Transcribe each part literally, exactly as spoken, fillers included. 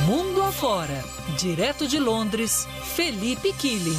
Mundo afora, direto de Londres, Felipe Killing.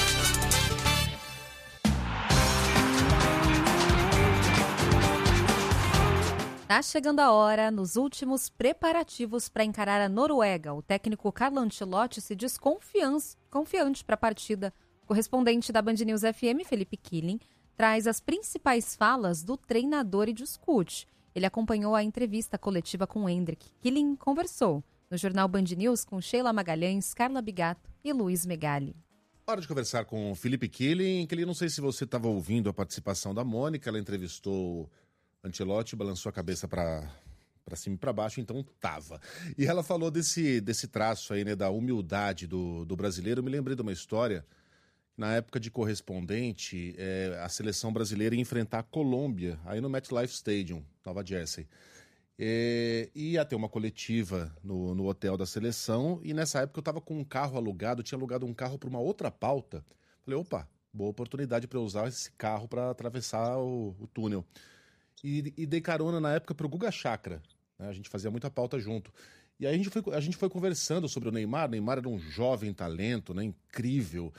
Tá chegando a hora, nos últimos preparativos para encarar a Noruega. O técnico Carlo Ancelotti se diz confiante para a partida. O correspondente da Band News F M, Felipe Killing, traz as principais falas do treinador e discute. Ele acompanhou a entrevista coletiva com o Endrick. Killing conversou no jornal Band News com Sheila Magalhães, Carla Bigato e Luiz Megali. Hora de conversar com o Felipe Killing. Killing, não sei se você estava ouvindo a participação da Mônica, ela entrevistou Ancelotti, balançou a cabeça para para cima e para baixo, então tava. E ela falou desse, desse traço aí, né, da humildade do, do brasileiro. Eu me lembrei de uma história, na época de correspondente, é, a seleção brasileira ia enfrentar a Colômbia, aí no MetLife Stadium, Nova Jersey. É, ia ter uma coletiva no, no hotel da seleção, e nessa época eu estava com um carro alugado, eu tinha alugado um carro para uma outra pauta. Falei, opa, boa oportunidade para eu usar esse carro para atravessar o, o túnel. E, e dei carona na época para o Guga Chakra, né? A gente fazia muita pauta junto. E aí a gente, foi, a gente foi conversando sobre o Neymar. O Neymar era um jovem talento, né? Incrível.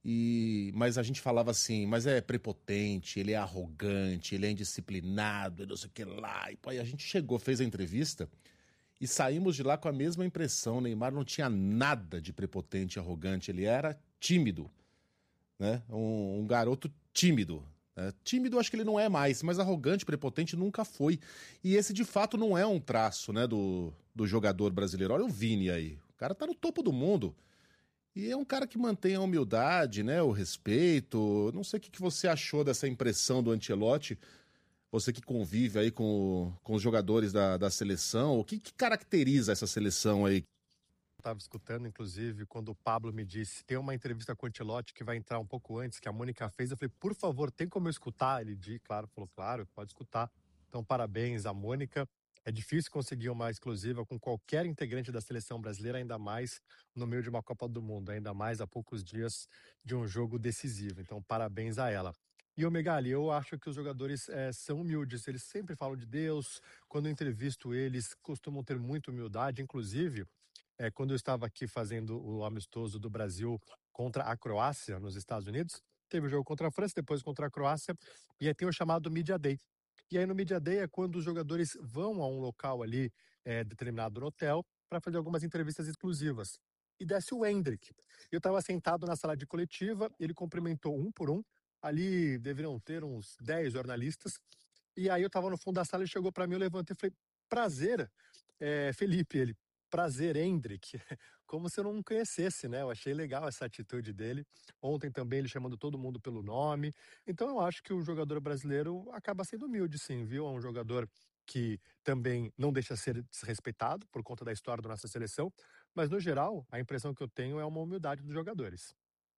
E, mas a gente falava assim, mas é prepotente, ele é arrogante, ele é indisciplinado, não sei o que lá. E pô, aí a gente chegou, fez a entrevista e saímos de lá com a mesma impressão. O Neymar não tinha nada de prepotente e arrogante, ele era tímido, né? Um, um garoto tímido. É, tímido acho que ele não é mais, mas arrogante, prepotente nunca foi. E esse de fato não é um traço, né, do, do jogador brasileiro. Olha o Vini aí, o cara tá no topo do mundo. E é um cara que mantém a humildade, né, o respeito. Não sei o que, que você achou dessa impressão do Ancelotti, você que convive aí com, com os jogadores da, da seleção. O que, que caracteriza essa seleção aí? Estava escutando, inclusive, quando o Pablo me disse, tem uma entrevista com o Ancelotti que vai entrar um pouco antes, que a Mônica fez. Eu falei, por favor, tem como eu escutar? Ele disse, claro, falou, claro, pode escutar. Então, parabéns à Mônica. É difícil conseguir uma exclusiva com qualquer integrante da seleção brasileira, ainda mais no meio de uma Copa do Mundo, ainda mais a poucos dias de um jogo decisivo. Então, parabéns a ela. E o Megali, eu acho que os jogadores é, são humildes, eles sempre falam de Deus. Quando eu entrevisto eles, costumam ter muita humildade, inclusive. É, quando eu estava aqui fazendo o amistoso do Brasil contra a Croácia, nos Estados Unidos, teve o jogo contra a França, depois contra a Croácia, e aí tem o chamado Media Day. E aí no Media Day é quando os jogadores vão a um local ali, é, determinado no hotel, para fazer algumas entrevistas exclusivas. E desce o Endrick. Eu estava sentado na sala de coletiva, ele cumprimentou um por um, ali deveriam ter uns dez jornalistas, e aí eu estava no fundo da sala, ele chegou para mim, eu levantei e falei, prazer, é, Felipe, ele, prazer, Endrick, como se eu não conhecesse, né? Eu achei legal essa atitude dele. Ontem também ele chamando todo mundo pelo nome. Então eu acho que o jogador brasileiro acaba sendo humilde, sim, viu? É um jogador que também não deixa de ser desrespeitado por conta da história da nossa seleção, mas no geral, a impressão que eu tenho é uma humildade dos jogadores.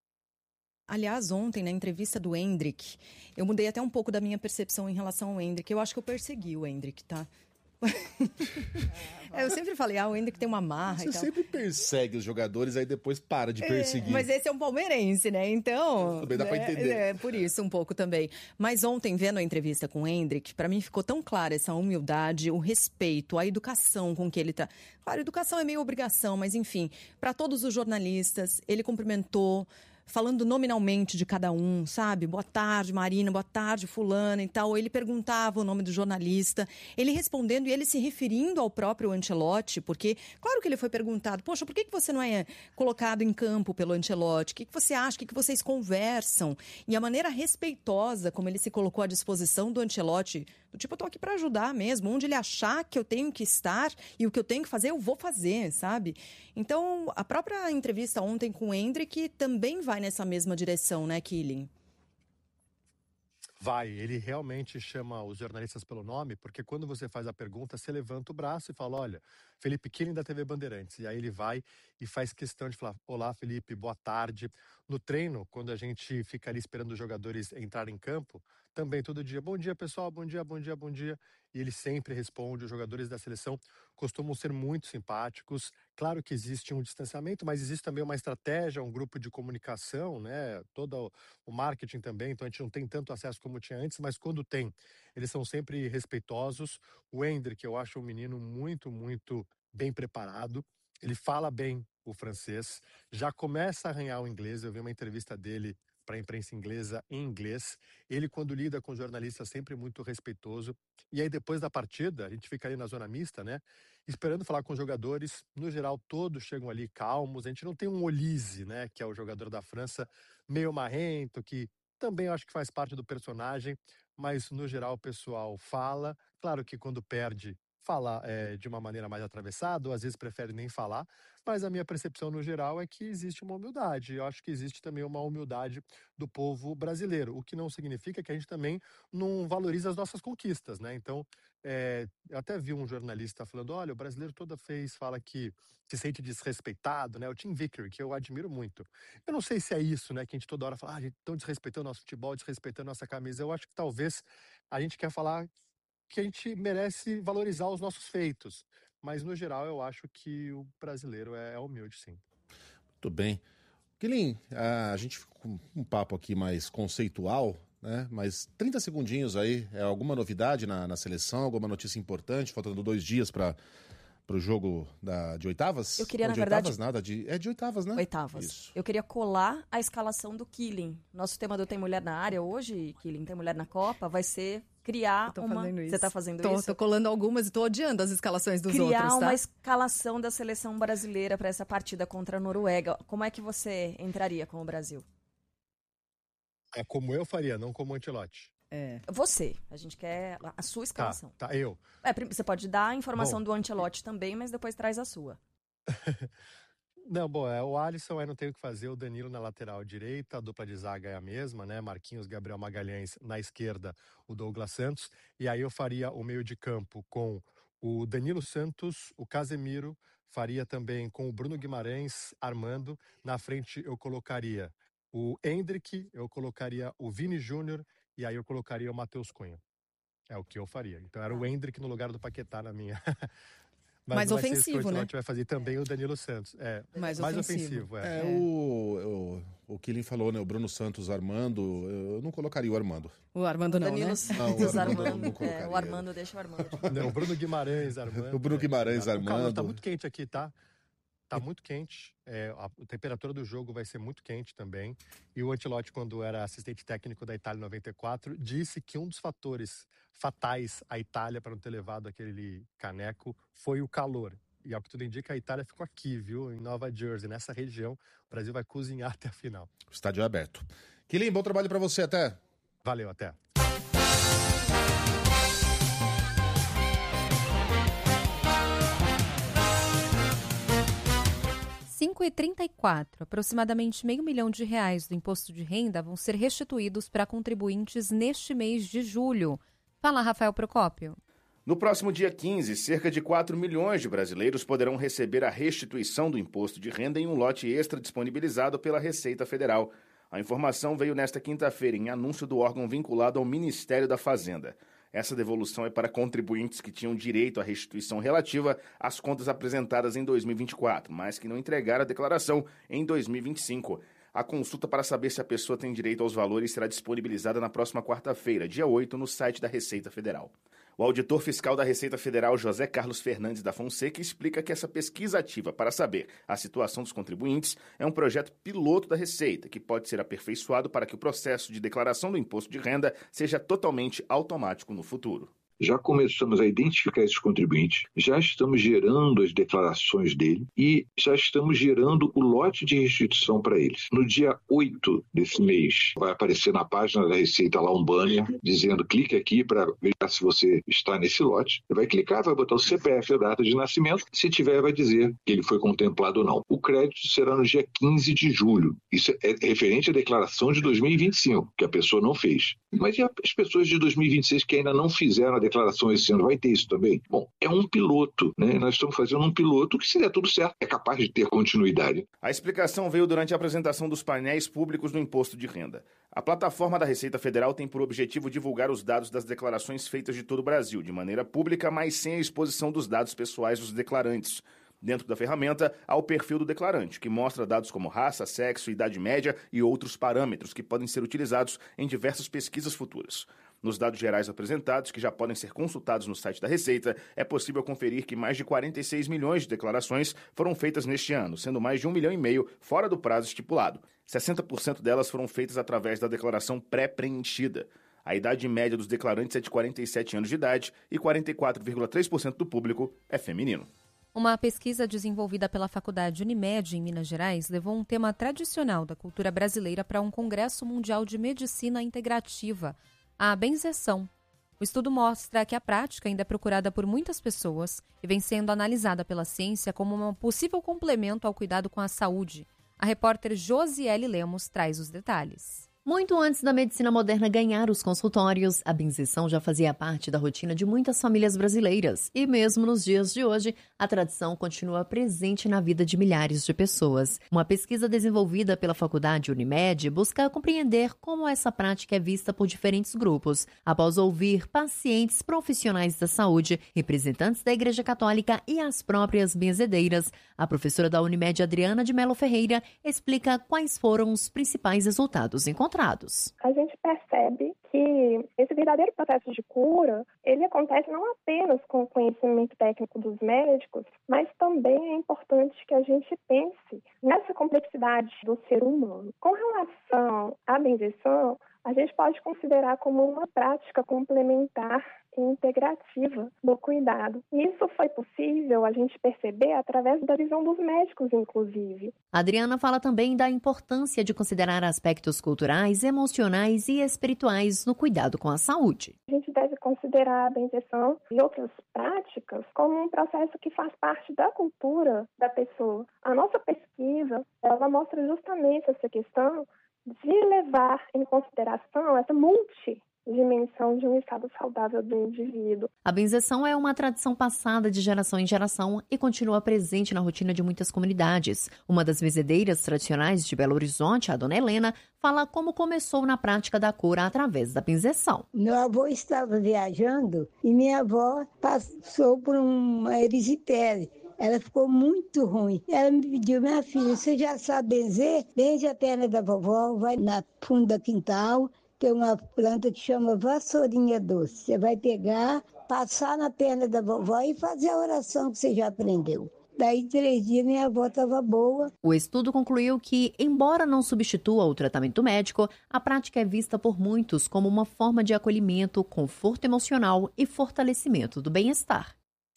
Aliás, ontem, na entrevista do Endrick, eu mudei até um pouco da minha percepção em relação ao Endrick. Eu acho que eu persegui o Endrick, tá? É, eu sempre falei, ah, o Endrick tem uma marra Você e tal. sempre persegue os jogadores, aí depois para de perseguir. É, mas esse é um palmeirense, né? Então... Também dá né? pra entender. É, por isso, um pouco também. Mas ontem, vendo a entrevista com o Endrick, pra mim ficou tão clara essa humildade, o respeito, a educação com que ele tá... Claro, educação é meio obrigação, mas enfim, para todos os jornalistas, ele cumprimentou, falando nominalmente de cada um, sabe? Boa tarde, Marina, boa tarde, fulana e tal. Ele perguntava o nome do jornalista, ele respondendo e ele se referindo ao próprio Ancelotti, porque, claro que ele foi perguntado, poxa, por que que você não é colocado em campo pelo Ancelotti? O que que você acha? O que que vocês conversam? E a maneira respeitosa como ele se colocou à disposição do Ancelotti, do tipo, eu tô aqui para ajudar mesmo, onde ele achar que eu tenho que estar e o que eu tenho que fazer, eu vou fazer, sabe? Então, a própria entrevista ontem com o Endrick também vai nessa mesma direção, né, Killing? Vai, ele realmente chama os jornalistas pelo nome, porque quando você faz a pergunta, você levanta o braço e fala, olha, Felipe Killing da T V Bandeirantes. E aí ele vai e faz questão de falar, olá, Felipe, boa tarde. No treino, quando a gente fica ali esperando os jogadores entrarem em campo, também todo dia, bom dia, pessoal, bom dia, bom dia, bom dia. E ele sempre responde, os jogadores da seleção costumam ser muito simpáticos. Claro que existe um distanciamento, mas existe também uma estratégia, um grupo de comunicação, né? Todo o marketing também, então a gente não tem tanto acesso como tinha antes, mas quando tem, eles são sempre respeitosos. O Endrick, eu acho um menino muito, muito bem preparado. ele fala bem o francês, já começa a arranhar o inglês. Eu vi uma entrevista dele para a imprensa inglesa em inglês. Ele, quando lida com jornalistas, sempre muito respeitoso. E aí, depois da partida, a gente fica ali na zona mista, né? Esperando falar com os jogadores. No geral, todos chegam ali calmos. A gente não tem um Olise, né? Que é o jogador da França, meio marrento, que também eu acho que faz parte do personagem. Mas, no geral, o pessoal fala. Claro que quando perde, fala é, de uma maneira mais atravessada, ou às vezes prefere nem falar, mas a minha percepção no geral é que existe uma humildade. Eu acho que existe também uma humildade do povo brasileiro, o que não significa que a gente também não valoriza as nossas conquistas, né? Então, é, eu até vi um jornalista falando, olha, o brasileiro toda vez fala que se sente desrespeitado, né? O Tim Vickery, que eu admiro muito. Eu não sei se é isso, né? Que a gente toda hora fala, ah, a gente estão desrespeitando nosso futebol, desrespeitando nossa camisa. Eu acho que talvez a gente quer falar que a gente merece valorizar os nossos feitos. Mas, no geral, eu acho que o brasileiro é humilde, sim. Muito bem. Quilin, a gente ficou com um papo aqui mais conceitual, né? Mas trinta segundinhos aí, é alguma novidade na, na seleção, alguma notícia importante, faltando dois dias para o jogo da, de oitavas? Eu queria, Não, na de verdade... oitavas nada, de, é de oitavas, né? Oitavas. Isso. Eu queria colar a escalação do Killing. Nosso tema do Tem Mulher na Área hoje, Killing, Tem Mulher na Copa, vai ser criar uma... Você está fazendo tô, isso? Tô colando algumas e tô odiando as escalações dos criar outros, tá? Criar uma escalação da seleção brasileira para essa partida contra a Noruega. Como é que você entraria com o Brasil? É como eu faria, não como o Ancelotti. É. Você. A gente quer a sua escalação. Tá, tá eu. É, você pode dar a informação Bom, do Ancelotti também, mas depois traz a sua. Não, bom, é o Alisson, aí não tem o que fazer, o Danilo na lateral direita, a dupla de zaga é a mesma, né? Marquinhos, Gabriel Magalhães na esquerda, o Douglas Santos. E aí eu faria o meio de campo com o Danilo Santos, o Casemiro, faria também com o Bruno Guimarães armando. Na frente eu colocaria o Endrick, eu colocaria o Vini Júnior e aí eu colocaria o Matheus Cunha. É o que eu faria. Então era o Endrick no lugar do Paquetá na minha... Mas mais vai ofensivo, ser né? vai fazer também o Danilo Santos. É, mais, mais ofensivo. ofensivo é. É, o, o, o Kilin falou, né? O Bruno Santos Armando. Eu não colocaria o Armando. O Armando não, Danilo né? Santos, não, o Armando, Armando. não colocaria. É, o Armando deixa o Armando. Não, o Bruno Guimarães Armando. O Bruno Guimarães é, Armando. O calor tá muito quente aqui, tá? Tá muito quente. É, a, a temperatura do jogo vai ser muito quente também. E o Ancelotti, quando era assistente técnico da Itália em noventa e quatro, disse que um dos fatores fatais à Itália para não ter levado aquele caneco foi o calor. E ao que tudo indica, a Itália ficou aqui, viu? Em Nova Jersey, nessa região. O Brasil vai cozinhar até a final. O estádio é aberto. Kilin, bom trabalho para você, até. Valeu, até. cinco e trinta e quatro, aproximadamente meio milhão de reais do imposto de renda vão ser restituídos para contribuintes neste mês de julho. Fala, Rafael Procópio. No próximo dia quinze, cerca de quatro milhões de brasileiros poderão receber a restituição do imposto de renda em um lote extra disponibilizado pela Receita Federal. A informação veio nesta quinta-feira em anúncio do órgão vinculado ao Ministério da Fazenda. Essa devolução é para contribuintes que tinham direito à restituição relativa às contas apresentadas em dois mil e vinte e quatro, mas que não entregaram a declaração em dois mil e vinte e cinco. A consulta para saber se a pessoa tem direito aos valores será disponibilizada na próxima quarta-feira, dia oito, no site da Receita Federal. O auditor fiscal da Receita Federal, José Carlos Fernandes da Fonseca, explica que essa pesquisa ativa para saber a situação dos contribuintes é um projeto piloto da Receita, que pode ser aperfeiçoado para que o processo de declaração do imposto de renda seja totalmente automático no futuro. Já começamos a identificar esses contribuintes, já estamos gerando as declarações dele e já estamos gerando o lote de restituição para eles. No dia oito desse mês, vai aparecer na página da Receita lá um banner dizendo clique aqui para ver se você está nesse lote. Você vai clicar, vai botar o C P F, a data de nascimento. Se tiver, vai dizer que ele foi contemplado ou não. O crédito será no dia quinze de julho. Isso é referente à declaração de dois mil e vinte e cinco, que a pessoa não fez. Mas e as pessoas de dois mil e vinte e seis que ainda não fizeram a declaração esse ano, vai ter isso também? Bom, é um piloto, né? Nós estamos fazendo um piloto que, se der tudo certo, é capaz de ter continuidade. A explicação veio durante a apresentação dos painéis públicos do imposto de renda. A plataforma da Receita Federal tem por objetivo divulgar os dados das declarações feitas de todo o Brasil, de maneira pública, mas sem a exposição dos dados pessoais dos declarantes. Dentro da ferramenta, há o perfil do declarante, que mostra dados como raça, sexo, idade média e outros parâmetros que podem ser utilizados em diversas pesquisas futuras. Nos dados gerais apresentados, que já podem ser consultados no site da Receita, é possível conferir que mais de quarenta e seis milhões de declarações foram feitas neste ano, sendo mais de um milhão e meio fora do prazo estipulado. sessenta por cento delas foram feitas através da declaração pré-preenchida. A idade média dos declarantes é de quarenta e sete anos de idade e quarenta e quatro vírgula três por cento do público é feminino. Uma pesquisa desenvolvida pela Faculdade Unimed, em Minas Gerais, levou um tema tradicional da cultura brasileira para um Congresso Mundial de Medicina Integrativa, a benzeção. O estudo mostra que a prática ainda é procurada por muitas pessoas e vem sendo analisada pela ciência como um possível complemento ao cuidado com a saúde. A repórter Josiele Lemos traz os detalhes. Muito antes da medicina moderna ganhar os consultórios, a benzeção já fazia parte da rotina de muitas famílias brasileiras. E mesmo nos dias de hoje, a tradição continua presente na vida de milhares de pessoas. Uma pesquisa desenvolvida pela Faculdade Unimed busca compreender como essa prática é vista por diferentes grupos. Após ouvir pacientes, profissionais da saúde, representantes da Igreja Católica e as próprias benzedeiras, a professora da Unimed, Adriana de Melo Ferreira, explica quais foram os principais resultados encontrados. A gente percebe que esse verdadeiro processo de cura, ele acontece não apenas com o conhecimento técnico dos médicos, mas também é importante que a gente pense nessa complexidade do ser humano. Com relação à benzeção, a gente pode considerar como uma prática complementar e integrativa do cuidado. Isso foi possível a gente perceber através da visão dos médicos, inclusive. A Adriana fala também da importância de considerar aspectos culturais, emocionais e espirituais no cuidado com a saúde. A gente deve considerar a benzeção e outras práticas como um processo que faz parte da cultura da pessoa. A nossa pesquisa, ela mostra justamente essa questão de levar em consideração essa multidimensão de um estado saudável do indivíduo. A benzeção é uma tradição passada de geração em geração e continua presente na rotina de muitas comunidades. Uma das benzedeiras tradicionais de Belo Horizonte, a dona Helena, fala como começou na prática da cura através da benzeção. Meu avô estava viajando e minha avó passou por uma erisipele. Ela ficou muito ruim. Ela me pediu, minha filha, você já sabe benzer? Benze a perna da vovó, vai na funda do quintal, tem uma planta que chama vassourinha doce. Você vai pegar, passar na perna da vovó e fazer a oração que você já aprendeu. Daí, três dias, minha avó estava boa. O estudo concluiu que, embora não substitua o tratamento médico, a prática é vista por muitos como uma forma de acolhimento, conforto emocional e fortalecimento do bem-estar.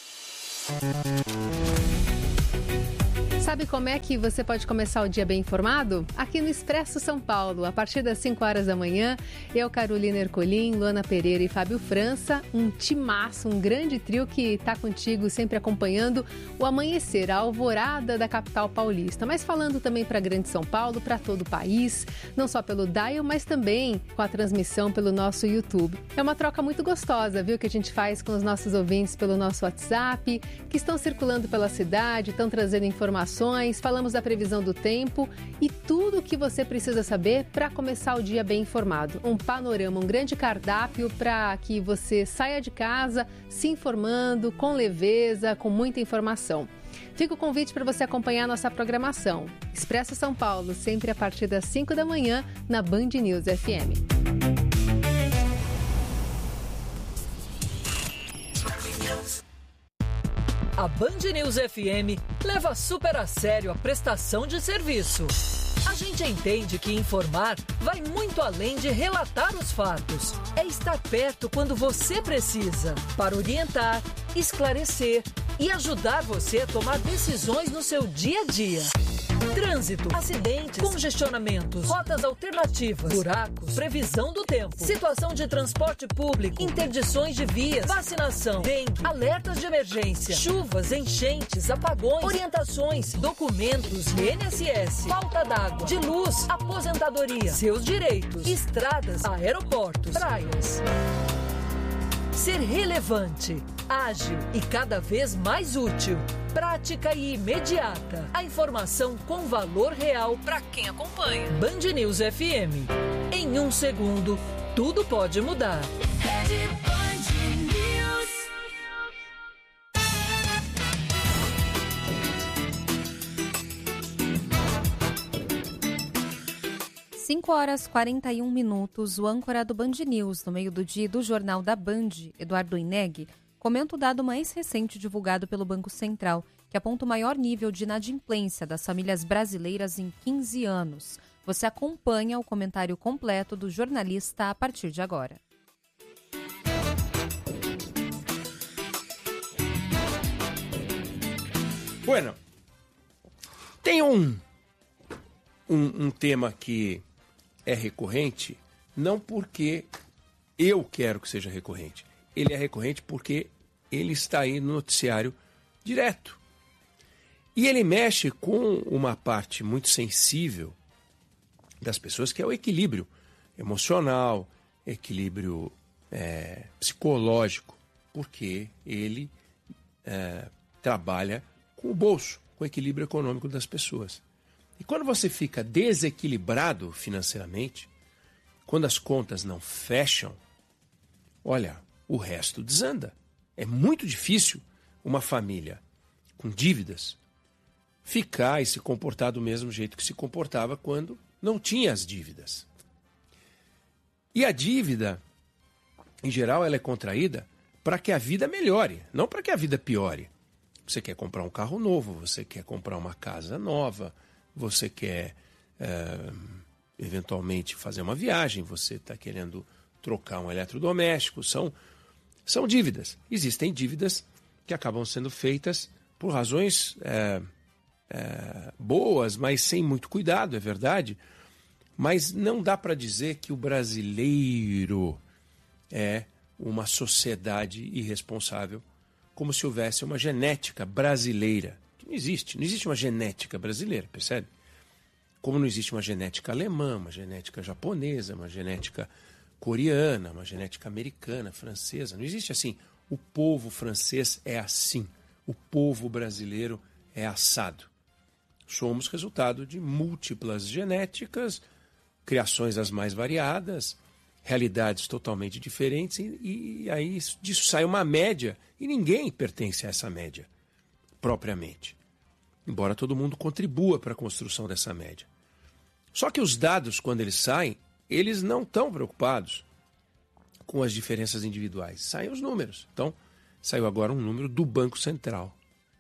Sabe como é que você pode começar o dia bem informado? Aqui no Expresso São Paulo, a partir das cinco horas da manhã, eu, Carolina Ercolim, Luana Pereira e Fábio França, um timaço, um grande trio que está contigo sempre acompanhando o amanhecer, a alvorada da capital paulista, mas falando também para Grande São Paulo, para todo o país, não só pelo dial, mas também com a transmissão pelo nosso YouTube. É uma troca muito gostosa, viu, que a gente faz com os nossos ouvintes pelo nosso WhatsApp, que estão circulando pela cidade, estão trazendo informações, falamos da previsão do tempo e tudo o que você precisa saber para começar o dia bem informado. Um panorama, um grande cardápio para que você saia de casa se informando, com leveza, com muita informação. Fica o convite para você acompanhar a nossa programação. Expresso São Paulo, sempre a partir das cinco da manhã, na Band News F M. A Band News F M leva super a sério a prestação de serviço. A gente entende que informar vai muito além de relatar os fatos. É estar perto quando você precisa, para orientar, esclarecer e ajudar você a tomar decisões no seu dia a dia. Trânsito, acidentes, congestionamentos, rotas alternativas, buracos, previsão do tempo, situação de transporte público, interdições de vias, vacinação, dengue, alertas de emergência, chuvas, enchentes, apagões, orientações, documentos, I N S S, falta d'água, de luz, aposentadoria, seus direitos, estradas, aeroportos, praias. Ser relevante, ágil e cada vez mais útil. Prática e imediata. A informação com valor real para quem acompanha. Band News F M. Em um segundo, tudo pode mudar. cinco horas e quarenta e um minutos, o âncora do Band News, no meio do dia do Jornal da Band, Eduardo Ineg, comenta o dado mais recente divulgado pelo Banco Central, que aponta o maior nível de inadimplência das famílias brasileiras em quinze anos. Você acompanha o comentário completo do jornalista a partir de agora. Bueno, tem um, um, um tema que é recorrente, não porque eu quero que seja recorrente. Ele é recorrente porque ele está aí no noticiário direto. E ele mexe com uma parte muito sensível das pessoas, que é o equilíbrio emocional, equilíbrio é, psicológico, porque ele é, trabalha com o bolso, com o equilíbrio econômico das pessoas. E quando você fica desequilibrado financeiramente, quando as contas não fecham, olha, o resto desanda. É muito difícil uma família com dívidas ficar e se comportar do mesmo jeito que se comportava quando não tinha as dívidas. E a dívida, em geral, ela é contraída para que a vida melhore, não para que a vida piore. Você quer comprar um carro novo, você quer comprar uma casa nova, você quer, é, eventualmente, fazer uma viagem, você está querendo trocar um eletrodoméstico. São, são dívidas. Existem dívidas que acabam sendo feitas por razões é, é, boas, mas sem muito cuidado, é verdade. Mas não dá para dizer que o brasileiro é uma sociedade irresponsável, como se houvesse uma genética brasileira. Que não existe. Não existe uma genética brasileira, percebe? Como não existe uma genética alemã, uma genética japonesa, uma genética coreana, uma genética americana, francesa. Não existe assim. O povo francês é assim. O povo brasileiro é assado. Somos resultado de múltiplas genéticas, criações as mais variadas, realidades totalmente diferentes, e, e aí disso sai uma média, e ninguém pertence a essa média, propriamente. Embora todo mundo contribua para a construção dessa média. Só que os dados, quando eles saem, eles não estão preocupados com as diferenças individuais. Saem os números. Então, saiu agora um número do Banco Central.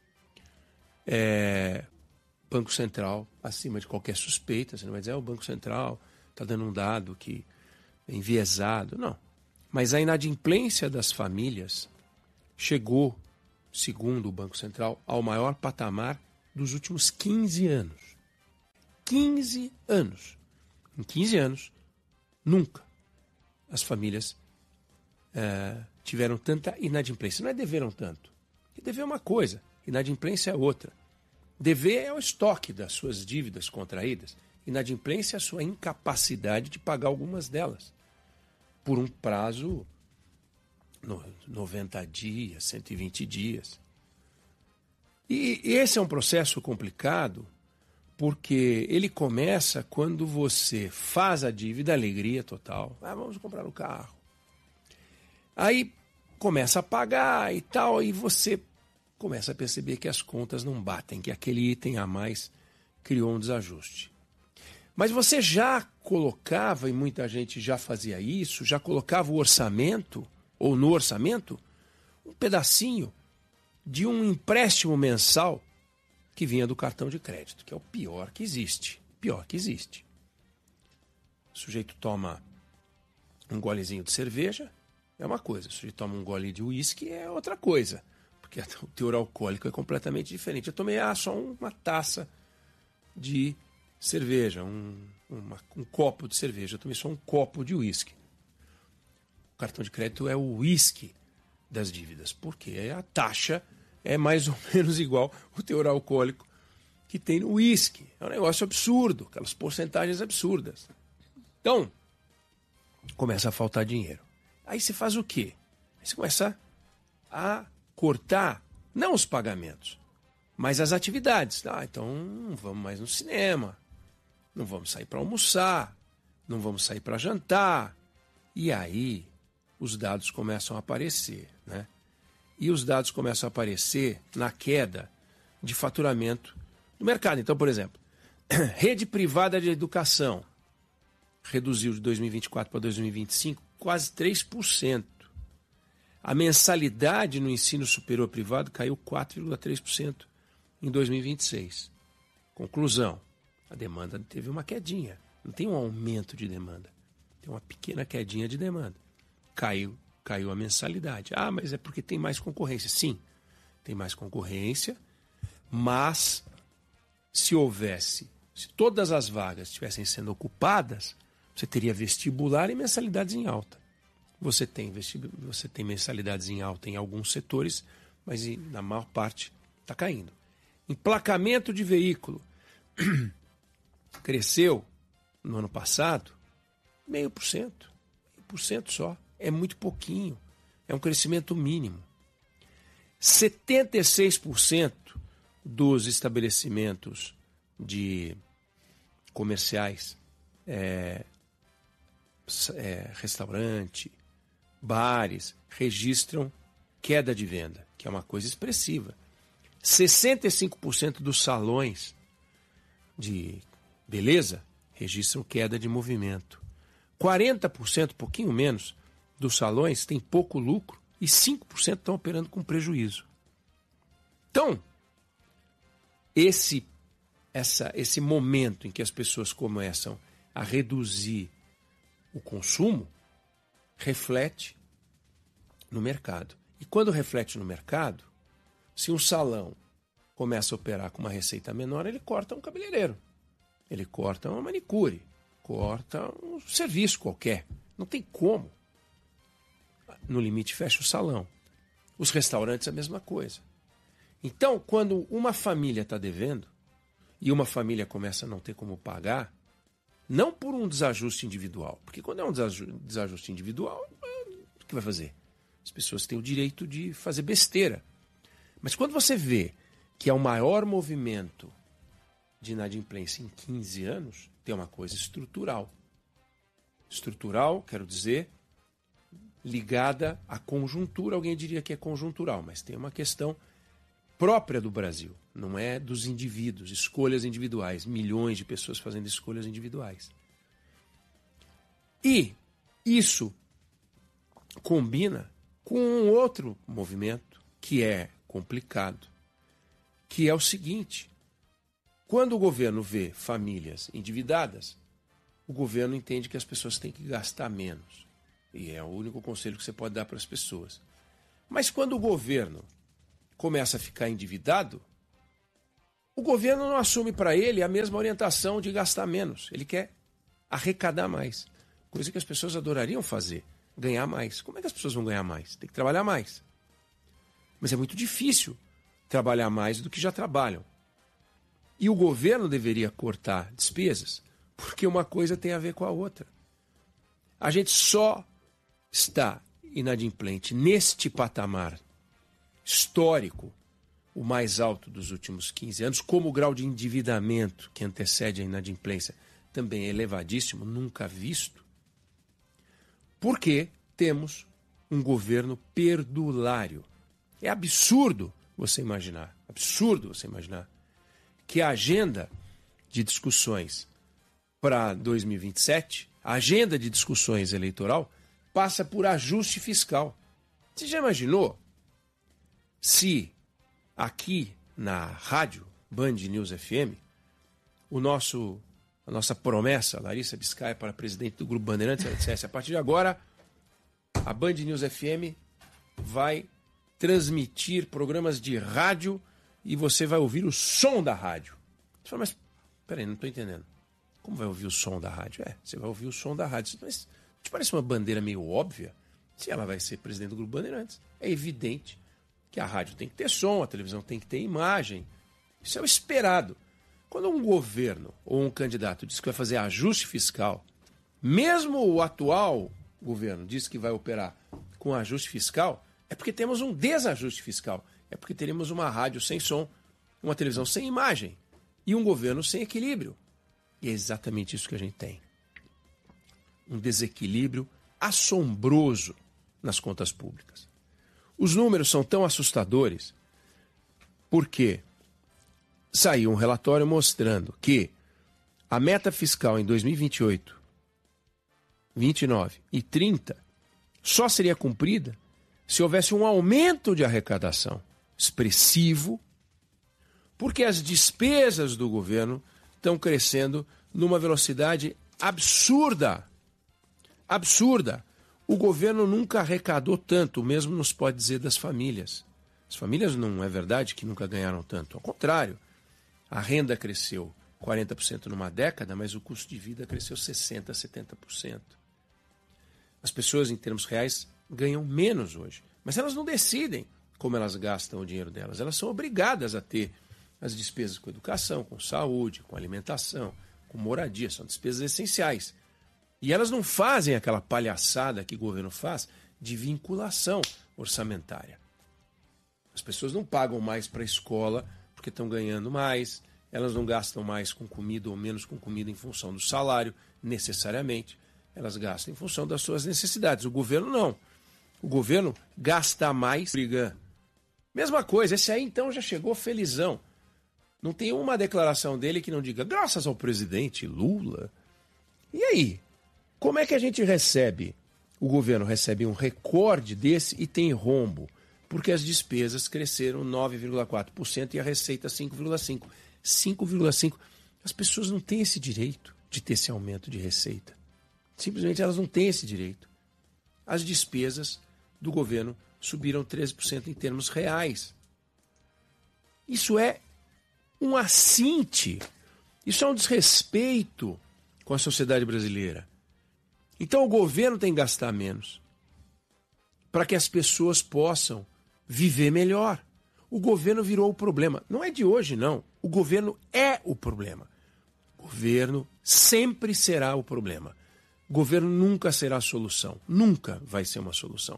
É, Banco Central, acima de qualquer suspeita, você não vai dizer, ah, o Banco Central está dando um dado que é enviesado. Não. Mas a inadimplência das famílias chegou, segundo o Banco Central, ao maior patamar dos últimos quinze anos. quinze anos. Em quinze anos, nunca as famílias é, tiveram tanta inadimplência. Não é deveram tanto. Porque dever é uma coisa, inadimplência é outra. Dever é o estoque das suas dívidas contraídas. Inadimplência é a sua incapacidade de pagar algumas delas por um prazo noventa dias, cento e vinte dias. E esse é um processo complicado porque ele começa quando você faz a dívida, alegria total. Ah, vamos comprar um carro. Aí começa a pagar e tal, e você começa a perceber que as contas não batem, que aquele item a mais criou um desajuste. Mas você já colocava, e muita gente já fazia isso, já colocava o orçamento, ou no orçamento, um pedacinho de um empréstimo mensal que vinha do cartão de crédito, que é o pior que existe. Pior que existe. O sujeito toma um golezinho de cerveja, é uma coisa. O sujeito toma um gole de uísque, é outra coisa. Porque o teor alcoólico é completamente diferente. Eu tomei ah, só uma taça de cerveja, um, uma, um copo de cerveja. Eu tomei só um copo de uísque. O cartão de crédito é o uísque das dívidas, porque a taxa é mais ou menos igual ao teor alcoólico que tem no uísque. É um negócio absurdo, aquelas porcentagens absurdas. Então, começa a faltar dinheiro. Aí você faz o quê? Aí você começa a cortar, não os pagamentos, mas as atividades. Ah, então não vamos mais no cinema, não vamos sair para almoçar, não vamos sair para jantar. E aí os dados começam a aparecer, né? E os dados começam a aparecer na queda de faturamento no mercado. Então, por exemplo, rede privada de educação reduziu de dois mil e vinte e quatro para dois mil e vinte e cinco quase três por cento. A mensalidade no ensino superior privado caiu quatro vírgula três por cento em dois mil e vinte e seis. Conclusão, a demanda teve uma quedinha. Não tem um aumento de demanda. Tem uma pequena quedinha de demanda. Caiu, caiu a mensalidade. Ah, mas é porque tem mais concorrência. Sim, tem mais concorrência, mas se houvesse, se todas as vagas estivessem sendo ocupadas, você teria vestibular e mensalidades em alta. Você tem, vestibul... você tem mensalidades em alta em alguns setores, mas na maior parte está caindo. Emplacamento de veículo cresceu no ano passado meio por cento. Meio por cento só. É muito pouquinho. É um crescimento mínimo. setenta e seis por cento dos estabelecimentos de comerciais, é, é, restaurante, bares, registram queda de venda, que é uma coisa expressiva. sessenta e cinco por cento dos salões de beleza registram queda de movimento. quarenta por cento, pouquinho menos, dos salões têm pouco lucro e cinco por cento estão operando com prejuízo. Então, esse, essa, esse momento em que as pessoas começam a reduzir o consumo reflete no mercado. E quando reflete no mercado, se um salão começa a operar com uma receita menor, ele corta um cabeleireiro, ele corta uma manicure, corta um serviço qualquer. Não tem como. No limite, fecha o salão. Os restaurantes, a mesma coisa. Então, quando uma família está devendo e uma família começa a não ter como pagar, não por um desajuste individual, porque quando é um desajuste individual, o que vai fazer? As pessoas têm o direito de fazer besteira. Mas quando você vê que é o maior movimento de inadimplência em quinze anos, tem uma coisa estrutural. Estrutural, quero dizer, ligada à conjuntura. Alguém diria que é conjuntural, mas tem uma questão própria do Brasil. Não é dos indivíduos, escolhas individuais. Milhões de pessoas fazendo escolhas individuais. E isso combina com um outro movimento que é complicado, que é o seguinte: quando o governo vê famílias endividadas, o governo entende que as pessoas têm que gastar menos. E é o único conselho que você pode dar para as pessoas. Mas quando o governo começa a ficar endividado, o governo não assume para ele a mesma orientação de gastar menos. Ele quer arrecadar mais. Coisa que as pessoas adorariam fazer, ganhar mais. Como é que as pessoas vão ganhar mais? Tem que trabalhar mais. Mas é muito difícil trabalhar mais do que já trabalham. E o governo deveria cortar despesas, porque uma coisa tem a ver com a outra. A gente só está inadimplente neste patamar histórico, o mais alto dos últimos quinze anos, como o grau de endividamento que antecede a inadimplência também é elevadíssimo, nunca visto, porque temos um governo perdulário. É absurdo você imaginar, absurdo você imaginar, que a agenda de discussões para dois mil e vinte e sete, a agenda de discussões eleitoral, passa por ajuste fiscal. Você já imaginou se aqui na rádio Band News F M, o nosso, a nossa promessa, Larissa Biscaia para presidente do Grupo Bandeirantes, ela dissesse: a partir de agora, a Band News F M vai transmitir programas de rádio e você vai ouvir o som da rádio. Você fala: mas peraí, não estou entendendo. Como vai ouvir o som da rádio? É, você vai ouvir o som da rádio. Mas te parece uma bandeira meio óbvia? Se ela vai ser presidente do Grupo Bandeirantes, é evidente que a rádio tem que ter som, a televisão tem que ter imagem. Isso é o esperado. Quando um governo ou um candidato diz que vai fazer ajuste fiscal, mesmo o atual governo diz que vai operar com ajuste fiscal, é porque temos um desajuste fiscal. É porque teremos uma rádio sem som, uma televisão sem imagem e um governo sem equilíbrio. E é exatamente isso que a gente tem. Um desequilíbrio assombroso nas contas públicas. Os números são tão assustadores porque saiu um relatório mostrando que a meta fiscal em dois mil e vinte e oito vinte e nove e trinta só seria cumprida se houvesse um aumento de arrecadação expressivo, porque as despesas do governo estão crescendo numa velocidade absurda. Absurda. O governo nunca arrecadou tanto, o mesmo nos pode dizer das famílias. As famílias não é verdade que nunca ganharam tanto. Ao contrário, a renda cresceu quarenta por cento numa década, mas o custo de vida cresceu sessenta por cento, setenta por cento. As pessoas, em termos reais, ganham menos hoje. Mas elas não decidem como elas gastam o dinheiro delas. Elas são obrigadas a ter as despesas com educação, com saúde, com alimentação, com moradia. São despesas essenciais. E elas não fazem aquela palhaçada que o governo faz de vinculação orçamentária. As pessoas não pagam mais para a escola porque estão ganhando mais, elas não gastam mais com comida ou menos com comida em função do salário, necessariamente. Elas gastam em função das suas necessidades. O governo não. O governo gasta mais brigando. Mesma coisa, esse aí então já chegou felizão. Não tem uma declaração dele que não diga graças ao presidente Lula. E aí? Como é que a gente recebe? O governo recebe um recorde desse e tem rombo, porque as despesas cresceram nove vírgula quatro por cento e a receita cinco vírgula cinco por cento. cinco vírgula cinco por cento. As pessoas não têm esse direito de ter esse aumento de receita. Simplesmente elas não têm esse direito. As despesas do governo subiram treze por cento em termos reais. Isso é um assinte, isso é um desrespeito com a sociedade brasileira. Então o governo tem que gastar menos para que as pessoas possam viver melhor. O governo virou o problema. Não é de hoje, não. O governo é o problema. O governo sempre será o problema. O governo nunca será a solução. Nunca vai ser uma solução.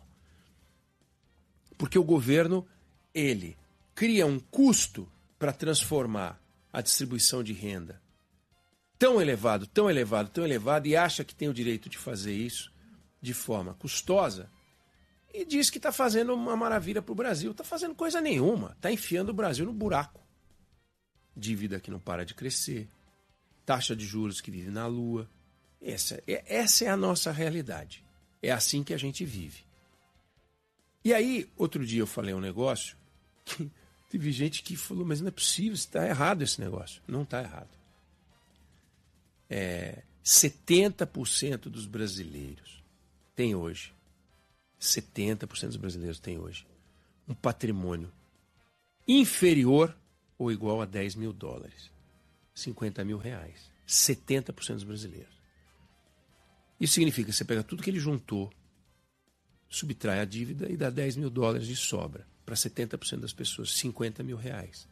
Porque o governo, ele cria um custo para transformar a distribuição de renda tão elevado, tão elevado, tão elevado, e acha que tem o direito de fazer isso de forma custosa, e diz que está fazendo uma maravilha para o Brasil. Está fazendo coisa nenhuma. Está enfiando o Brasil no buraco. Dívida que não para de crescer, taxa de juros que vive na lua. Essa, essa é a nossa realidade. É assim que a gente vive. E aí, outro dia eu falei um negócio que teve gente que falou, mas não é possível, está errado esse negócio. Não está errado. É, setenta por cento dos brasileiros têm hoje, setenta por cento dos brasileiros têm hoje um patrimônio inferior ou igual a dez mil dólares, cinquenta mil reais. setenta por cento dos brasileiros. Isso significa que você pega tudo que ele juntou, subtrai a dívida e dá dez mil dólares de sobra para setenta por cento das pessoas, cinquenta mil reais.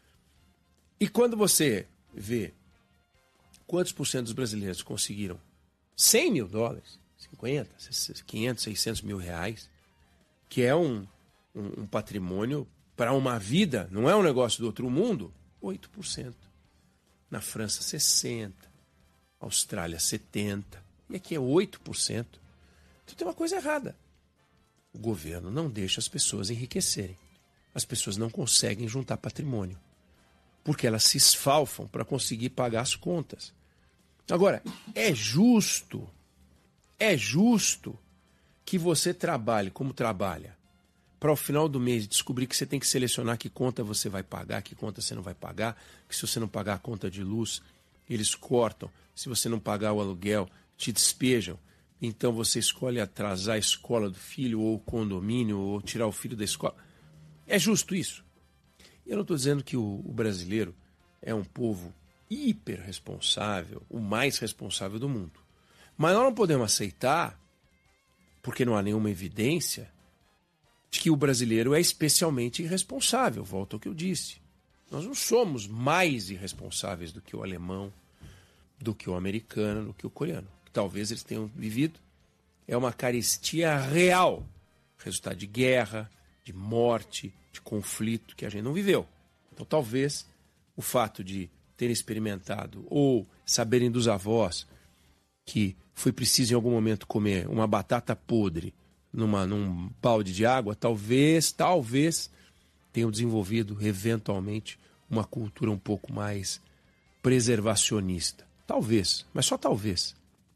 E quando você vê quantos por cento dos brasileiros conseguiram cem mil dólares, cinquenta, quinhentos, seiscentos mil reais, que é um, um, um patrimônio para uma vida, não é um negócio do outro mundo, oito por cento. Na França, sessenta por cento. Austrália, setenta por cento. E aqui é oito por cento. Então tem uma coisa errada. O governo não deixa as pessoas enriquecerem. As pessoas não conseguem juntar patrimônio, porque elas se esfalfam para conseguir pagar as contas. Agora, é justo, é justo que você trabalhe como trabalha, para ao final do mês descobrir que você tem que selecionar que conta você vai pagar, que conta você não vai pagar, que se você não pagar a conta de luz, eles cortam, se você não pagar o aluguel, te despejam. Então você escolhe atrasar a escola do filho, ou o condomínio, ou tirar o filho da escola. É justo isso? Eu não estou dizendo que o, o brasileiro é um povo hiper responsável, o mais responsável do mundo. Mas nós não podemos aceitar, porque não há nenhuma evidência, de que o brasileiro é especialmente irresponsável. Volto ao que eu disse. Nós não somos mais irresponsáveis do que o alemão, do que o americano, do que o coreano. Que talvez eles tenham vivido. É uma carestia real. Resultado de guerra, de morte, de conflito que a gente não viveu. Então talvez o fato de terem experimentado ou saberem dos avós que foi preciso em algum momento comer uma batata podre numa, num balde de água, talvez, talvez tenham desenvolvido eventualmente uma cultura um pouco mais preservacionista. Talvez, mas só talvez.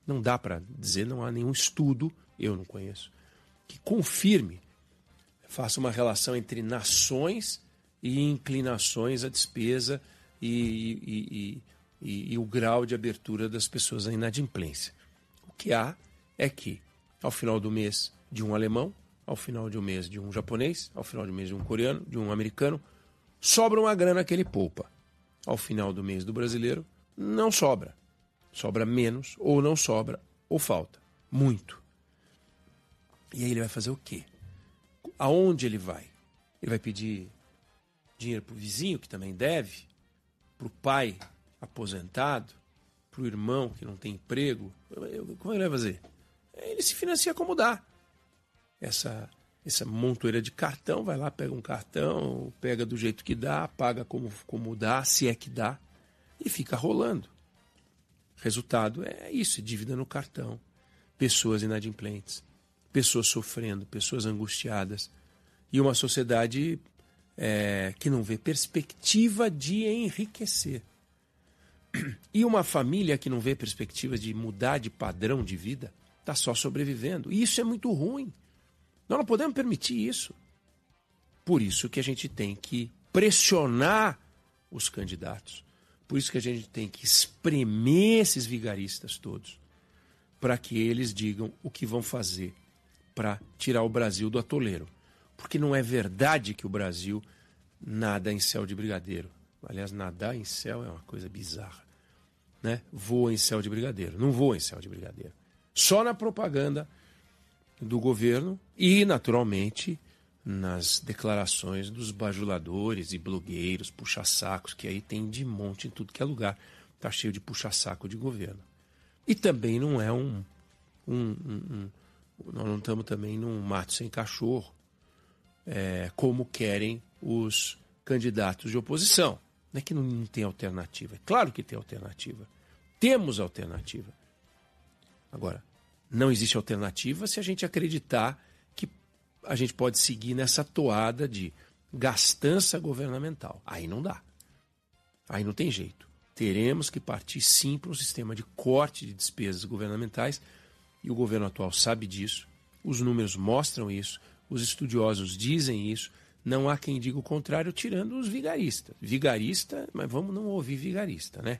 Não dá para dizer, não há nenhum estudo, eu não conheço, que confirme, faça uma relação entre nações e inclinações à despesa e, e, e, e, e o grau de abertura das pessoas à inadimplência. O que há é que, ao final do mês de um alemão, ao final de um mês de um japonês, ao final de um mês de um coreano, de um americano, sobra uma grana que ele poupa. Ao final do mês do brasileiro, não sobra. Sobra menos, ou não sobra, ou falta. Muito. E aí ele vai fazer o quê? Aonde ele vai? Ele vai pedir dinheiro para o vizinho, que também deve, para o pai aposentado, para o irmão que não tem emprego. Como ele vai fazer? Ele se financia como dá. Essa, essa montoeira de cartão, vai lá, pega um cartão, pega do jeito que dá, paga como, como dá, se é que dá, e fica rolando. Resultado é isso, dívida no cartão, pessoas inadimplentes, pessoas sofrendo, pessoas angustiadas, e uma sociedade é, que não vê perspectiva de enriquecer. E uma família que não vê perspectiva de mudar de padrão de vida, está só sobrevivendo. E isso é muito ruim. Nós não podemos permitir isso. Por isso que a gente tem que pressionar os candidatos. Por isso que a gente tem que espremer esses vigaristas todos, para que eles digam o que vão fazer para tirar o Brasil do atoleiro. Porque não é verdade que o Brasil nada em céu de brigadeiro. Aliás, nadar em céu é uma coisa bizarra, né? Voa em céu de brigadeiro. Não voa em céu de brigadeiro. Só na propaganda do governo e, naturalmente, nas declarações dos bajuladores e blogueiros, puxa-sacos, que aí tem de monte em tudo que é lugar. Está cheio de puxa-saco de governo. E também não é um... um, um, um nós não estamos também num mato sem cachorro, é, como querem os candidatos de oposição. Não é que não, não tem alternativa. É claro que tem alternativa. Temos alternativa. Agora, não existe alternativa se a gente acreditar que a gente pode seguir nessa toada de gastança governamental. Aí não dá. Aí não tem jeito. Teremos que partir sim para um sistema de corte de despesas governamentais, e o governo atual sabe disso, os números mostram isso, os estudiosos dizem isso, não há quem diga o contrário, tirando os vigaristas. Vigarista, mas vamos não ouvir vigarista, né?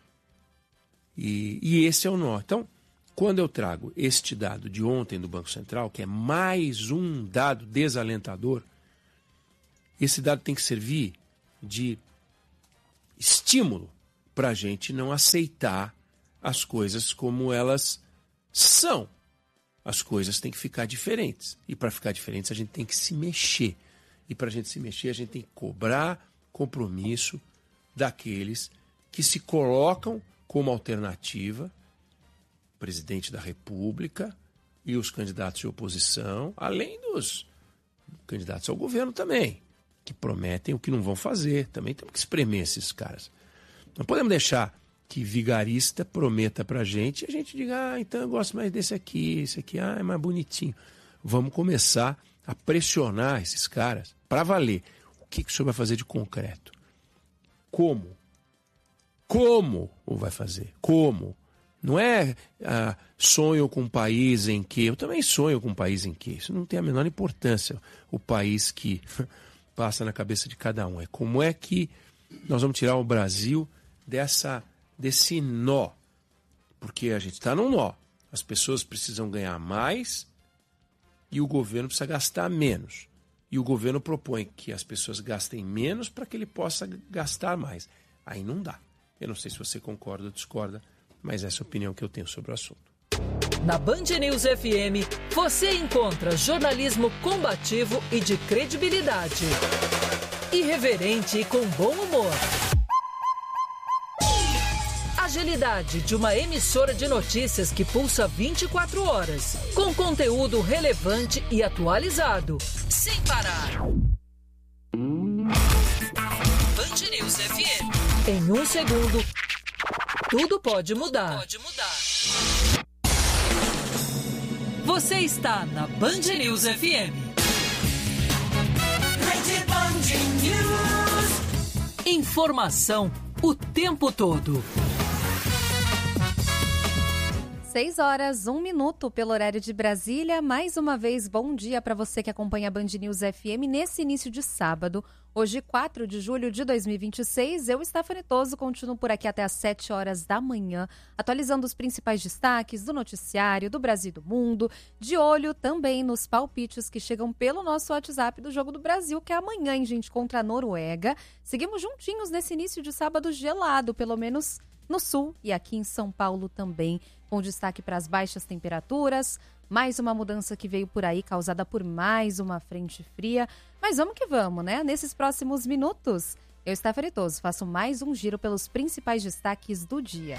E, e esse é o nó. Então, quando eu trago este dado de ontem do Banco Central, que é mais um dado desalentador, esse dado tem que servir de estímulo para a gente não aceitar as coisas como elas são. As coisas têm que ficar diferentes. E para ficar diferentes, a gente tem que se mexer. E para a gente se mexer, a gente tem que cobrar compromisso daqueles que se colocam como alternativa, presidente da República e os candidatos de oposição, além dos candidatos ao governo também, que prometem o que não vão fazer. Também temos que espremer esses caras. Não podemos deixar que vigarista prometa pra gente e a gente diga, ah, então eu gosto mais desse aqui, esse aqui, ah, é mais bonitinho. Vamos começar a pressionar esses caras para valer. O que, que o senhor vai fazer de concreto? Como? Como o vai fazer? Como? Não é ah, sonho com um país em que... Eu também sonho com um país em que... Isso não tem a menor importância, o país que passa na cabeça de cada um. É como é que nós vamos tirar o Brasil dessa, desse nó. Porque a gente está num nó. As pessoas precisam ganhar mais e o governo precisa gastar menos. E o governo propõe que as pessoas gastem menos para que ele possa gastar mais. Aí não dá. Eu não sei se você concorda ou discorda, mas essa é a opinião que eu tenho sobre o assunto. Na Band News F M, você encontra jornalismo combativo e de credibilidade. Irreverente e com bom humor. Agilidade de uma emissora de notícias que pulsa vinte e quatro horas, com conteúdo relevante e atualizado, sem parar. Band News F M. Em um segundo, tudo pode mudar. Pode mudar. Você está na Band News F M. Rede Band News. Informação o tempo todo. seis horas, um minuto pelo horário de Brasília. Mais uma vez, bom dia para você que acompanha a Band News F M nesse início de sábado. Hoje, quatro de julho de dois mil e vinte e seis, eu, Stephanie Toso, continuo por aqui até às sete horas da manhã, atualizando os principais destaques do noticiário, do Brasil e do mundo, de olho também nos palpites que chegam pelo nosso WhatsApp do Jogo do Brasil, que é amanhã, hein, gente, contra a Noruega. Seguimos juntinhos nesse início de sábado gelado, pelo menos no sul e aqui em São Paulo também, com destaque para as baixas temperaturas, mais uma mudança que veio por aí, causada por mais uma frente fria. Mas vamos que vamos, né? Nesses próximos minutos, eu, Stephanie Toso, faço mais um giro pelos principais destaques do dia.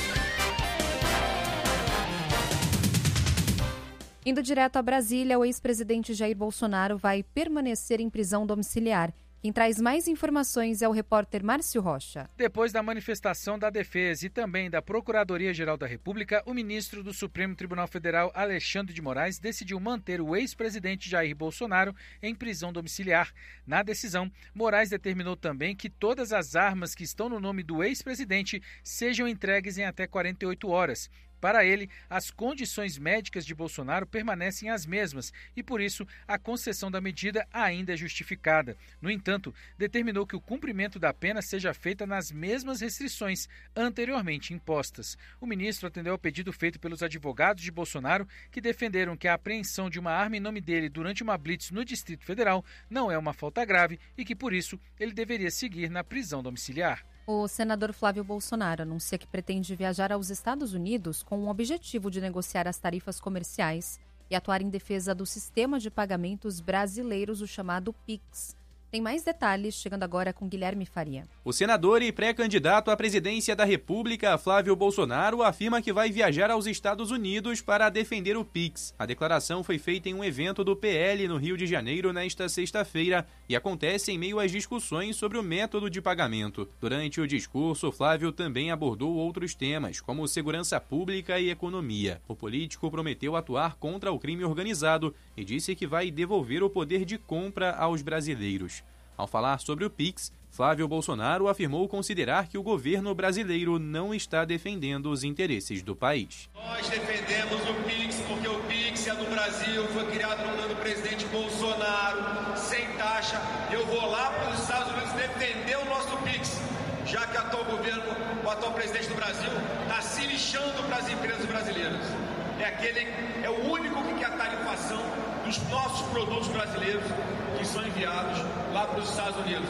Indo direto a Brasília, o ex-presidente Jair Bolsonaro vai permanecer em prisão domiciliar. Quem traz mais informações é o repórter Márcio Rocha. Depois da manifestação da defesa e também da Procuradoria-Geral da República, o ministro do Supremo Tribunal Federal, Alexandre de Moraes, decidiu manter o ex-presidente Jair Bolsonaro em prisão domiciliar. Na decisão, Moraes determinou também que todas as armas que estão no nome do ex-presidente sejam entregues em até quarenta e oito horas. Para ele, as condições médicas de Bolsonaro permanecem as mesmas e, por isso, a concessão da medida ainda é justificada. No entanto, determinou que o cumprimento da pena seja feita nas mesmas restrições anteriormente impostas. O ministro atendeu ao pedido feito pelos advogados de Bolsonaro, que defenderam que a apreensão de uma arma em nome dele durante uma blitz no Distrito Federal não é uma falta grave e que, por isso, ele deveria seguir na prisão domiciliar. O senador Flávio Bolsonaro anuncia que pretende viajar aos Estados Unidos com o objetivo de negociar as tarifas comerciais e atuar em defesa do sistema de pagamentos brasileiros, o chamado Pix. Tem mais detalhes chegando agora com Guilherme Faria. O senador e pré-candidato à presidência da República, Flávio Bolsonaro, afirma que vai viajar aos Estados Unidos para defender o Pix. A declaração foi feita em um evento do P L no Rio de Janeiro nesta sexta-feira e acontece em meio às discussões sobre o método de pagamento. Durante o discurso, Flávio também abordou outros temas, como segurança pública e economia. O político prometeu atuar contra o crime organizado e disse que vai devolver o poder de compra aos brasileiros. Ao falar sobre o Pix, Flávio Bolsonaro afirmou considerar que o governo brasileiro não está defendendo os interesses do país. Nós defendemos o Pix porque o Pix é do Brasil, foi criado no ano do presidente Bolsonaro, sem taxa. Eu vou lá para os Estados Unidos defender o nosso Pix, já que o atual governo, o atual presidente do Brasil, está se lixando para as empresas brasileiras. É aquele, é o único que quer a tarifação dos nossos produtos brasileiros que são enviados lá para os Estados Unidos.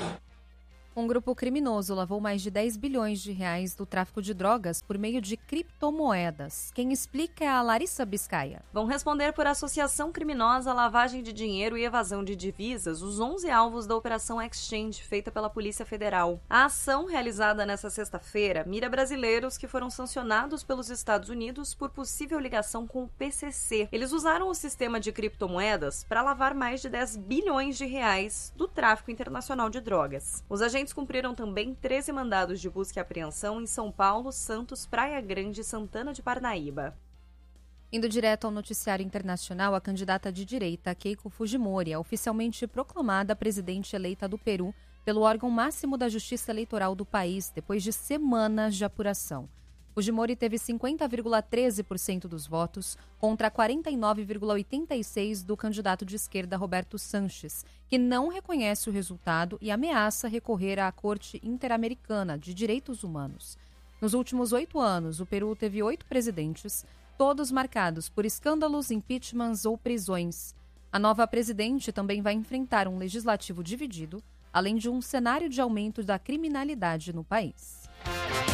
Um grupo criminoso lavou mais de dez bilhões de reais do tráfico de drogas por meio de criptomoedas. Quem explica é a Larissa Biscaia. Vão responder por associação criminosa, lavagem de dinheiro e evasão de divisas os onze alvos da Operação Exchange, feita pela Polícia Federal. A ação, realizada nesta sexta-feira, mira brasileiros que foram sancionados pelos Estados Unidos por possível ligação com o P C C. Eles usaram o sistema de criptomoedas para lavar mais de dez bilhões de reais do tráfico internacional de drogas. Os agentes Agentes cumpriram também treze mandados de busca e apreensão em São Paulo, Santos, Praia Grande e Santana de Parnaíba. Indo direto ao noticiário internacional, a candidata de direita, Keiko Fujimori, é oficialmente proclamada presidente eleita do Peru pelo órgão máximo da justiça eleitoral do país, depois de semanas de apuração. Fujimori teve cinquenta vírgula treze por cento dos votos contra quarenta e nove vírgula oitenta e seis por cento do candidato de esquerda Roberto Sanches, que não reconhece o resultado e ameaça recorrer à Corte Interamericana de Direitos Humanos. Nos últimos oito anos, o Peru teve oito presidentes, todos marcados por escândalos, impeachments ou prisões. A nova presidente também vai enfrentar um legislativo dividido, além de um cenário de aumento da criminalidade no país.